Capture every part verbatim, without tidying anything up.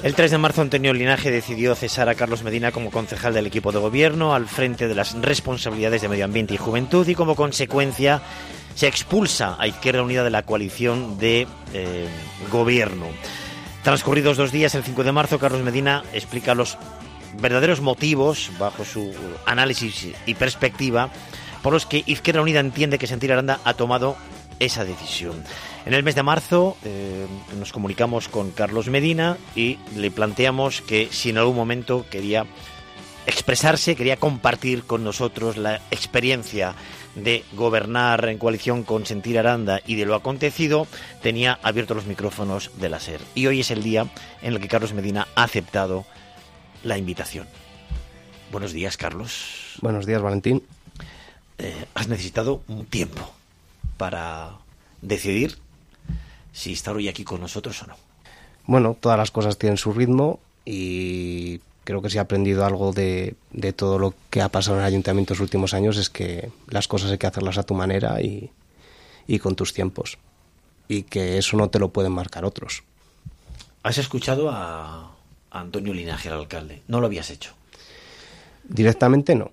El tres de marzo, Antonio Linaje decidió cesar a Carlos Medina como concejal del equipo de gobierno al frente de las responsabilidades de Medio Ambiente y Juventud, y como consecuencia se expulsa a Izquierda Unida de la coalición de eh, gobierno. Transcurridos dos días, el cinco de marzo, Carlos Medina explica los verdaderos motivos, bajo su análisis y perspectiva, por los que Izquierda Unida entiende que Sentir Aranda ha tomado esa decisión. En el mes de marzo eh, nos comunicamos con Carlos Medina y le planteamos que si en algún momento quería expresarse, quería compartir con nosotros la experiencia de gobernar en coalición con Sentir Aranda y de lo acontecido, tenía abiertos los micrófonos de la SER. Y hoy es el día en el que Carlos Medina ha aceptado la invitación. Buenos días, Carlos. Buenos días, Valentín. Eh, has necesitado un tiempo para decidir si estar hoy aquí con nosotros o no. Bueno, todas las cosas tienen su ritmo y creo que si he aprendido algo de, de todo lo que ha pasado en el ayuntamiento en los últimos años es que las cosas hay que hacerlas a tu manera y, y con tus tiempos, y que eso no te lo pueden marcar otros. ¿Has escuchado a, a Antonio Linaje, el alcalde? ¿No lo habías hecho? Directamente no.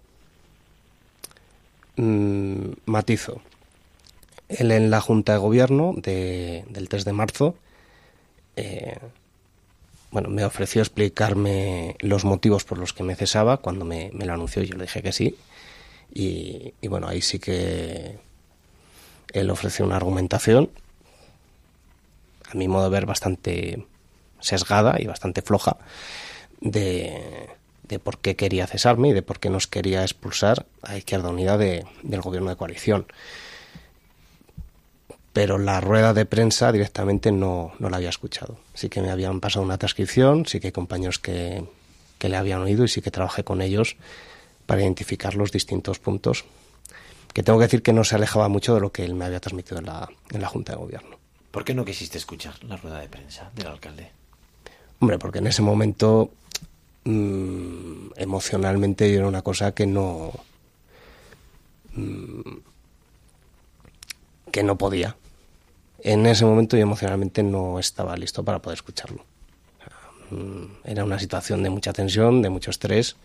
Mm, matizo. Él en la Junta de Gobierno de, del tres de marzo eh, bueno, me ofreció explicarme los motivos por los que me cesaba cuando me, me lo anunció. Yo le dije que sí y, y bueno, ahí sí que él ofreció una argumentación, a mi modo de ver, bastante sesgada y bastante floja de, de por qué quería cesarme y de por qué nos quería expulsar a Izquierda Unida de, del gobierno de coalición. Pero la rueda de prensa directamente no, no la había escuchado. Sí que me habían pasado una transcripción, sí que hay compañeros que, que le habían oído y sí que trabajé con ellos para identificar los distintos puntos, que tengo que decir que no se alejaba mucho de lo que él me había transmitido en la, en la Junta de Gobierno. ¿Por qué no quisiste escuchar la rueda de prensa del alcalde? Hombre, porque en ese momento mmm, emocionalmente yo era una cosa que no... Mmm, que no podía. En ese momento yo emocionalmente no estaba listo para poder escucharlo. Era una situación de mucha tensión, de mucho estrés.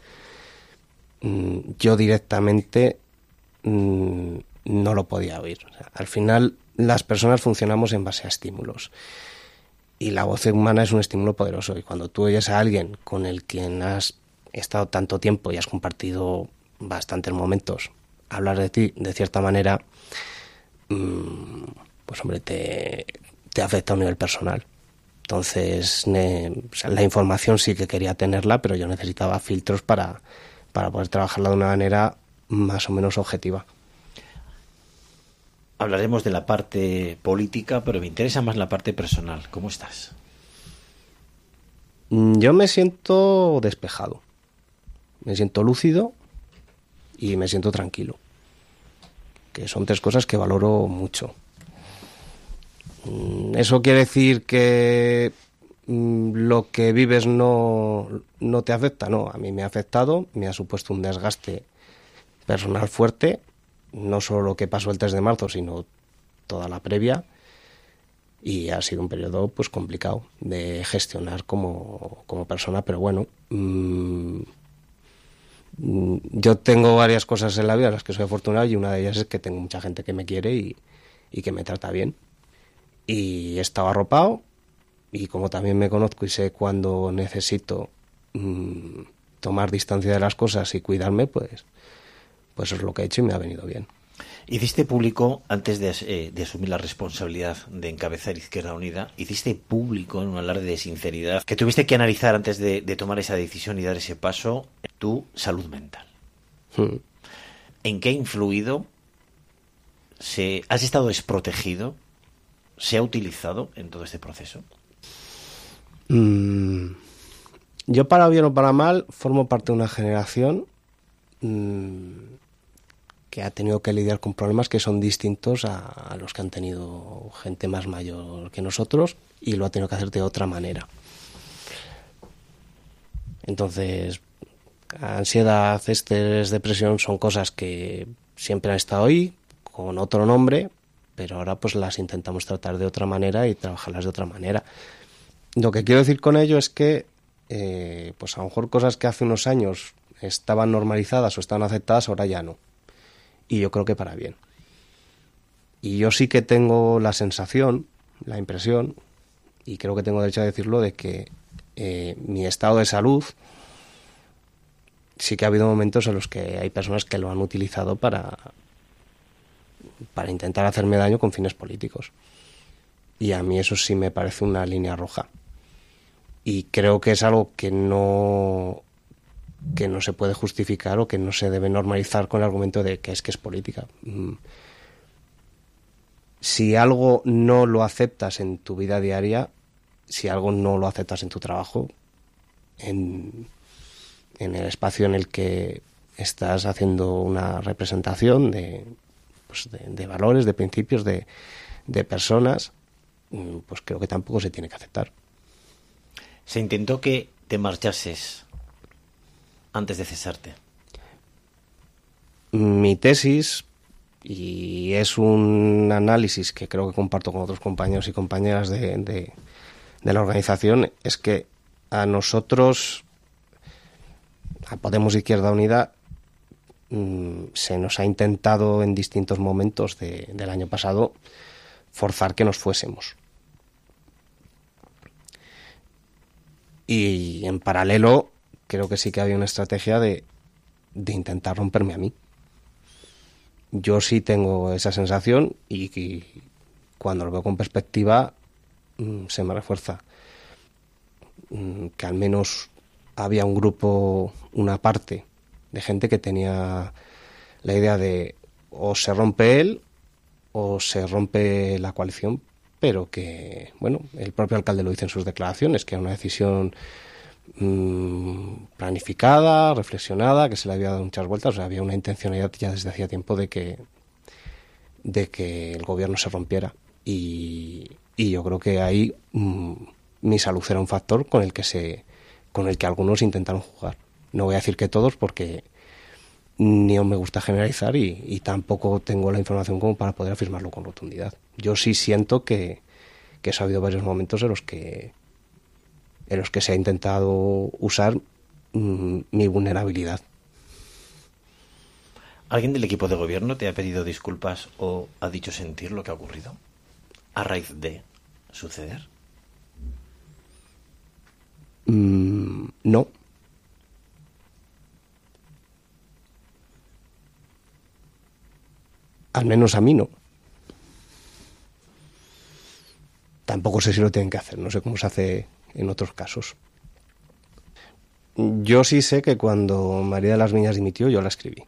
Yo directamente no lo podía oír. O sea, al final las personas funcionamos en base a estímulos. Y la voz humana es un estímulo poderoso. Y cuando tú oyes a alguien con el quien has estado tanto tiempo y has compartido bastantes momentos hablar de ti de cierta manera, pues hombre, te, te afecta a un nivel personal. Entonces, ne, o sea, la información sí que quería tenerla, pero yo necesitaba filtros para, para poder trabajarla de una manera más o menos objetiva. Hablaremos de la parte política, pero me interesa más la parte personal. ¿Cómo estás? Yo me siento despejado, me siento lúcido y me siento tranquilo, que son tres cosas que valoro mucho. ¿Eso quiere decir que lo que vives no, no te afecta? No, a mí me ha afectado, me ha supuesto un desgaste personal fuerte, no solo lo que pasó el tres de marzo, sino toda la previa, y ha sido un periodo pues complicado de gestionar como, como persona, pero bueno, mmm, yo tengo varias cosas en la vida en las que soy afortunado, y una de ellas es que tengo mucha gente que me quiere y, y que me trata bien. Y he estado arropado, y como también me conozco y sé cuando necesito mmm, tomar distancia de las cosas y cuidarme, pues, pues es lo que he hecho y me ha venido bien. Hiciste público, antes de, eh, de asumir la responsabilidad de encabezar Izquierda Unida, hiciste público en un alarde de sinceridad que tuviste que analizar antes de, de tomar esa decisión y dar ese paso, tu salud mental. Hmm. ¿En qué ha influido? ¿Se, ¿Has estado desprotegido? ¿Se ha utilizado en todo este proceso? Mm, yo, para bien o para mal, formo parte de una generación mmm, que ha tenido que lidiar con problemas que son distintos a, a los que han tenido gente más mayor que nosotros, y lo ha tenido que hacer de otra manera. Entonces, ansiedad, estrés, depresión son cosas que siempre han estado ahí, con otro nombre, pero ahora pues las intentamos tratar de otra manera y trabajarlas de otra manera. Lo que quiero decir con ello es que eh, pues a lo mejor cosas que hace unos años estaban normalizadas o estaban aceptadas, ahora ya no. Y yo creo que para bien. Y yo sí que tengo la sensación, la impresión, y creo que tengo derecho a decirlo, de que eh, mi estado de salud, sí que ha habido momentos en los que hay personas que lo han utilizado para, para intentar hacerme daño con fines políticos. Y a mí eso sí me parece una línea roja. Y creo que es algo que no, que no se puede justificar o que no se debe normalizar con el argumento de que es que es política. Si algo no lo aceptas en tu vida diaria, si algo no lo aceptas en tu trabajo, en, en el espacio en el que estás haciendo una representación de, pues de, de valores, de principios, de, de personas, pues creo que tampoco se tiene que aceptar. Se intentó que te marchases antes de cesarte. Mi tesis, y es un análisis que creo que comparto con otros compañeros y compañeras de, de, de la organización, es que a nosotros, a Podemos Izquierda Unida, mmm, se nos ha intentado en distintos momentos de, del año pasado forzar que nos fuésemos. Y en paralelo creo que sí que había una estrategia de, de intentar romperme a mí. Yo sí tengo esa sensación y, y cuando lo veo con perspectiva mmm, se me refuerza. Mmm, que al menos había un grupo, una parte de gente que tenía la idea de o se rompe él o se rompe la coalición, pero que, bueno, el propio alcalde lo dice en sus declaraciones, que era una decisión mmm, planificada, reflexionada, que se le había dado muchas vueltas, o sea, había una intencionalidad ya desde hacía tiempo de que de que el gobierno se rompiera. Y, y yo creo que ahí mmm, mi salud era un factor con el que se con el que algunos intentaron jugar. No voy a decir que todos, porque ni me gusta generalizar y, y tampoco tengo la información como para poder afirmarlo con rotundidad. Yo sí siento que, que ha habido varios momentos en los que en los que se ha intentado usar mmm, mi vulnerabilidad. ¿Alguien del equipo de gobierno te ha pedido disculpas o ha dicho sentir lo que ha ocurrido a raíz de suceder? Mm, no. Al menos a mí no. Tampoco sé si lo tienen que hacer, no sé cómo se hace en otros casos. Yo sí sé que cuando María de las Viñas dimitió, yo la escribí.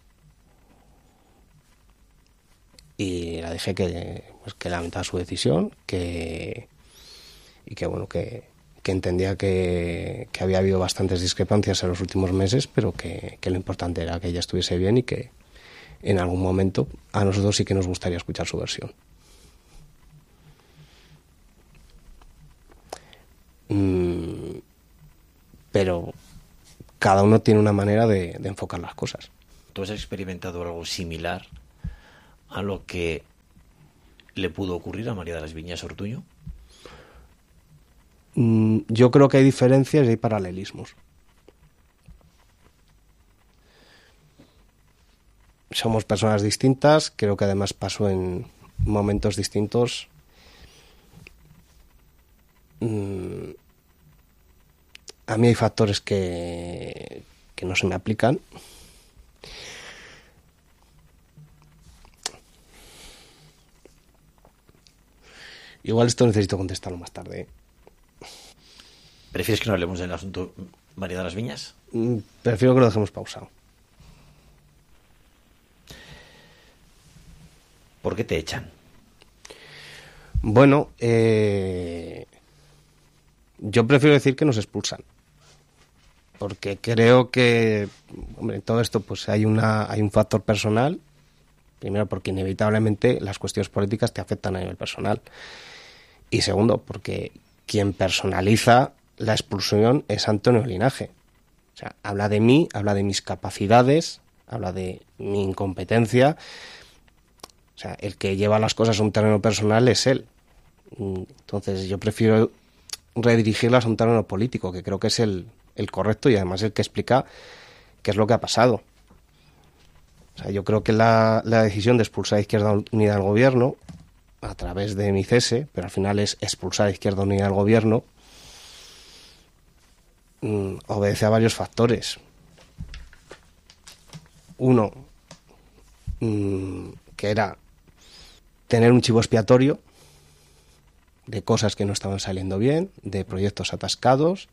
Y la dije que, pues, que lamentaba su decisión, que y que bueno, que, que entendía que, que había habido bastantes discrepancias en los últimos meses, pero que, que lo importante era que ella estuviese bien y que en algún momento a nosotros sí que nos gustaría escuchar su versión. Mm, pero cada uno tiene una manera de, de enfocar las cosas. ¿Tú has experimentado algo similar a lo que le pudo ocurrir a María de las Viñas Ortuño? Mm, yo creo que hay diferencias y hay paralelismos. Somos personas distintas, creo que además pasó en momentos distintos. Mm, a mí hay factores que, que no se me aplican. Igual esto necesito contestarlo más tarde, ¿eh? ¿Prefieres que no hablemos del asunto María de las Viñas? Mm, prefiero que lo dejemos pausado. ¿Por qué te echan? Bueno, eh, yo prefiero decir que nos expulsan, porque creo que, hombre, en todo esto pues hay una hay un factor personal. Primero, porque inevitablemente las cuestiones políticas te afectan a nivel personal, y segundo, porque quien personaliza la expulsión es Antonio Linaje. O sea, habla de mí, habla de mis capacidades, habla de mi incompetencia. O sea, el que lleva las cosas a un terreno personal es él. Entonces yo prefiero redirigirlas a un terreno político, que creo que es el, el correcto y además el que explica qué es lo que ha pasado. O sea, yo creo que la, la decisión de expulsar a Izquierda Unida del gobierno a través de mi cese, pero al final es expulsar a Izquierda Unida del gobierno, mmm, obedece a varios factores. Uno, mmm, que era tener un chivo expiatorio de cosas que no estaban saliendo bien, de proyectos atascados,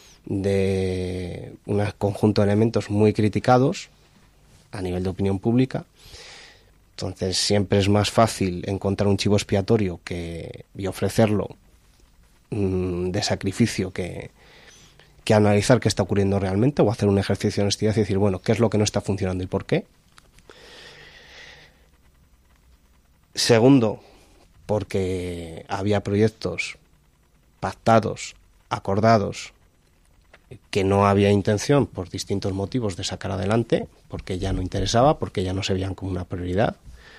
de un conjunto de elementos muy criticados a nivel de opinión pública. Entonces siempre es más fácil encontrar un chivo expiatorio que, y ofrecerlo mmm, de sacrificio que, que analizar qué está ocurriendo realmente o hacer un ejercicio de honestidad y decir, bueno, qué es lo que no está funcionando y por qué. Segundo, porque había proyectos pactados, acordados, que no había intención por distintos motivos de sacar adelante, porque ya no interesaba, porque ya no se veían como una prioridad.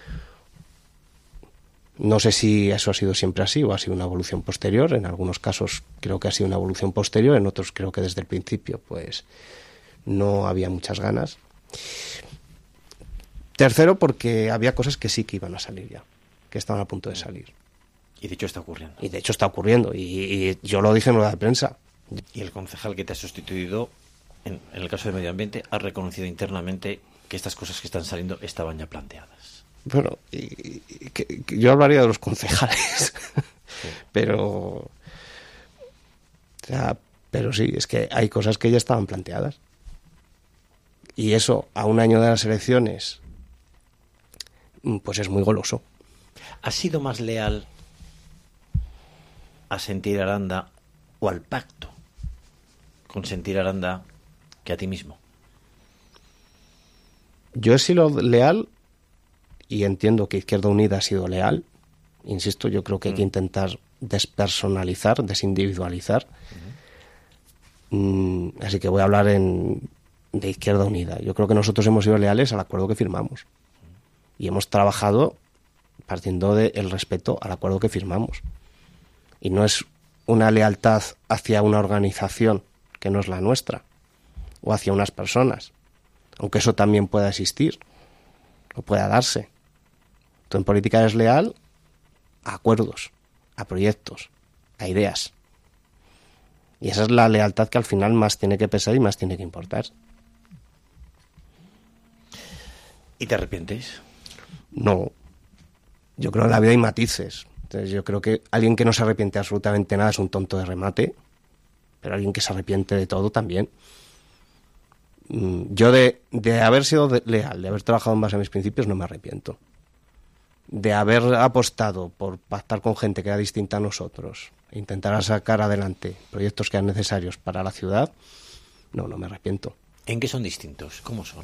No sé si eso ha sido siempre así o ha sido una evolución posterior. En algunos casos creo que ha sido una evolución posterior, en otros creo que desde el principio pues no había muchas ganas. Tercero, porque había cosas que sí que iban a salir ya, que estaban a punto de salir. Y de hecho está ocurriendo. Y de hecho está ocurriendo. Y, y yo lo dije en rueda de prensa. Y el concejal que te ha sustituido, en, en el caso de Medio Ambiente, ha reconocido internamente que estas cosas que están saliendo estaban ya planteadas. Bueno, y, y, que, que yo hablaría de los concejales, sí. pero, o sea, pero sí, es que hay cosas que ya estaban planteadas. Y eso, a un año de las elecciones, pues es muy goloso. ¿Has sido más leal a Sentir Aranda o al pacto con Sentir Aranda que a ti mismo? Yo he sido leal y entiendo que Izquierda Unida ha sido leal. Insisto, yo creo que hay que intentar despersonalizar, desindividualizar. Uh-huh. Mm, así que voy a hablar en, de Izquierda Unida. Yo creo que nosotros hemos sido leales al acuerdo que firmamos. Uh-huh. Y hemos trabajado partiendo del respeto al acuerdo que firmamos. Y no es una lealtad hacia una organización que no es la nuestra, o hacia unas personas, aunque eso también pueda existir, o pueda darse. Tú en política eres leal a acuerdos, a proyectos, a ideas. Y esa es la lealtad que al final más tiene que pesar y más tiene que importar. ¿Y te arrepientes? No. Yo creo que en la vida hay matices. Entonces yo creo que alguien que no se arrepiente absolutamente nada es un tonto de remate, pero alguien que se arrepiente de todo también. Yo de, de haber sido de, leal, de haber trabajado en base a mis principios, no me arrepiento. De haber apostado por pactar con gente que era distinta a nosotros e intentar sacar adelante proyectos que eran necesarios para la ciudad, no, no me arrepiento. ¿En qué son distintos? ¿Cómo son?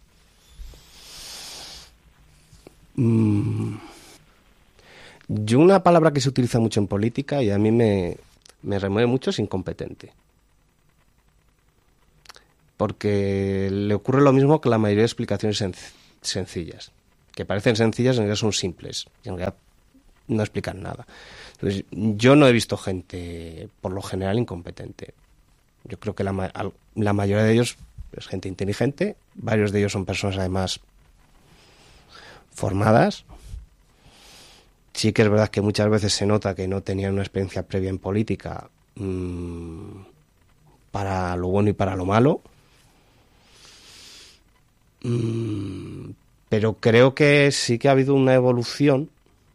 Mm. Yo una palabra que se utiliza mucho en política y a mí me, me remueve mucho es incompetente. Porque le ocurre lo mismo que la mayoría de explicaciones sen- sencillas. Que parecen sencillas, en realidad son simples. Y en realidad no explican nada. Entonces, yo no he visto gente, por lo general, incompetente. Yo creo que la, ma- la mayoría de ellos es gente inteligente. Varios de ellos son personas, además, formadas. Sí que es verdad que muchas veces se nota que no tenían una experiencia previa en política mmm, para lo bueno y para lo malo. Mm, pero creo que sí que ha habido una evolución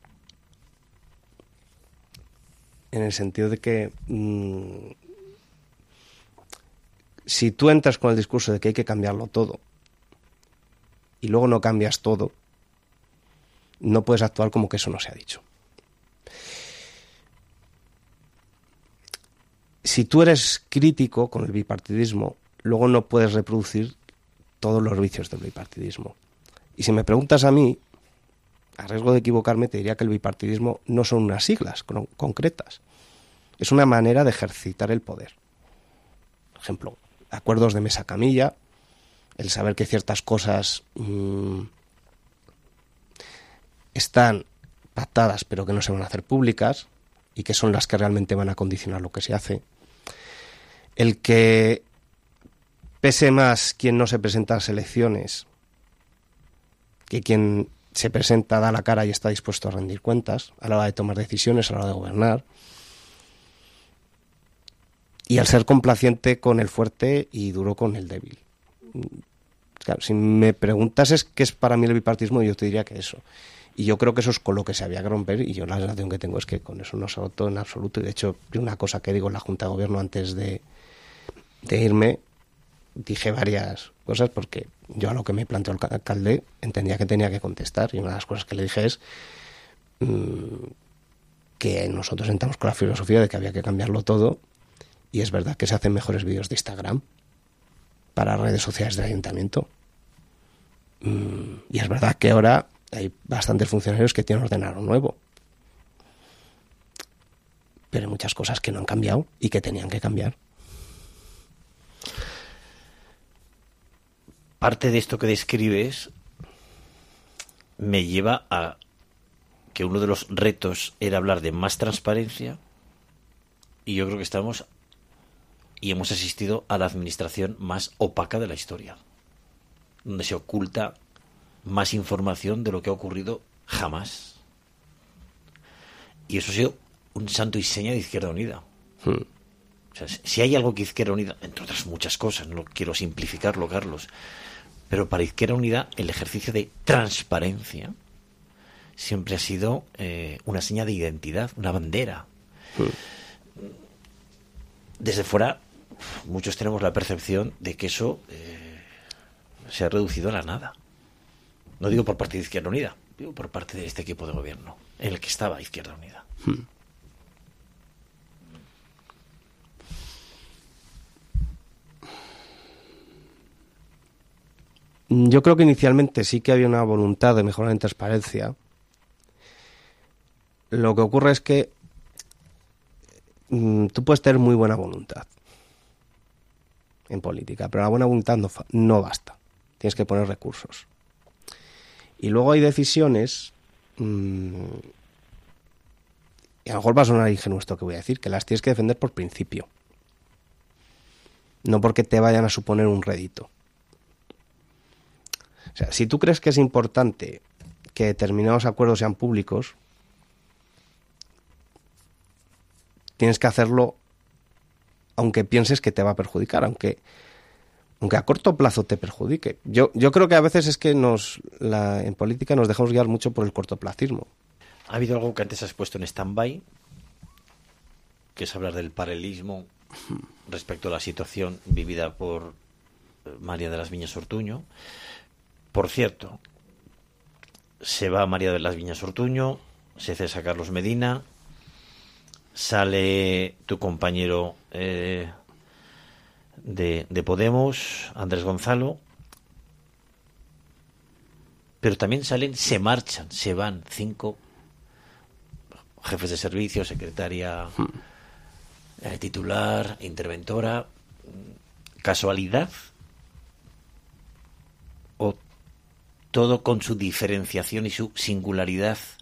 en el sentido de que mmm, si tú entras con el discurso de que hay que cambiarlo todo y luego no cambias todo, no puedes actuar como que eso no se ha dicho. Si tú eres crítico con el bipartidismo, luego no puedes reproducir todos los vicios del bipartidismo. Y si me preguntas a mí, a riesgo de equivocarme, te diría que el bipartidismo no son unas siglas con- concretas. Es una manera de ejercitar el poder. Por ejemplo, acuerdos de mesa camilla, el saber que ciertas cosas Mmm, están pactadas pero que no se van a hacer públicas, y que son las que realmente van a condicionar lo que se hace. El que pese más quien no se presenta a las elecciones que quien se presenta, da la cara y está dispuesto a rendir cuentas a la hora de tomar decisiones, a la hora de gobernar. Y al ser complaciente con el fuerte y duro con el débil. Claro, si me preguntases qué es para mí el bipartismo, yo te diría que eso. Y yo creo que eso es con lo que se había que romper, y yo la sensación que tengo es que con eso no se ha roto en absoluto. Y de hecho, una cosa que digo en la Junta de Gobierno antes de, de irme, dije varias cosas porque yo a lo que me planteó el alcalde entendía que tenía que contestar, y una de las cosas que le dije es mmm, que nosotros entramos con la filosofía de que había que cambiarlo todo, y es verdad que se hacen mejores vídeos de Instagram para redes sociales del ayuntamiento, mmm, y es verdad que ahora hay bastantes funcionarios que tienen ordenador nuevo, pero hay muchas cosas que no han cambiado y que tenían que cambiar. Parte de esto que describes me lleva a que uno de los retos era hablar de más transparencia, y yo creo que estamos y hemos asistido a la administración más opaca de la historia, donde se oculta más información de lo que ha ocurrido jamás. Y eso ha sido un santo y seña de Izquierda Unida. Hmm. O sea, si hay algo que Izquierda Unida, entre otras muchas cosas, no quiero simplificarlo, Carlos, pero para Izquierda Unida el ejercicio de transparencia siempre ha sido eh, una seña de identidad, una bandera. Hmm. Desde fuera, muchos tenemos la percepción de que eso eh, se ha reducido a la nada. No digo por parte de Izquierda Unida, digo por parte de este equipo de gobierno en el que estaba Izquierda Unida. Hmm. Yo creo que inicialmente sí que había una voluntad de mejorar en transparencia. Lo que ocurre es que mmm, tú puedes tener muy buena voluntad en política, pero la buena voluntad no, no basta. Tienes que poner recursos. Y luego hay decisiones, mmm, y a lo mejor va a sonar ingenuo esto que voy a decir, que las tienes que defender por principio, no porque te vayan a suponer un rédito. O sea, si tú crees que es importante que determinados acuerdos sean públicos, tienes que hacerlo aunque pienses que te va a perjudicar, aunque, aunque a corto plazo te perjudique. Yo, yo creo que a veces es que nos la, en política nos dejamos guiar mucho por el cortoplacismo. Ha habido algo que antes has puesto en stand-by, que es hablar del paralelismo respecto a la situación vivida por María de las Viñas Ortuño. Por cierto, se va María de las Viñas Ortuño, se cesa Carlos Medina, sale tu compañero eh, de, de Podemos, Andrés Gonzalo, pero también salen, se marchan, se van cinco jefes de servicio, secretaria eh, titular, interventora. ¿Casualidad? ¿O todo con su diferenciación y su singularidad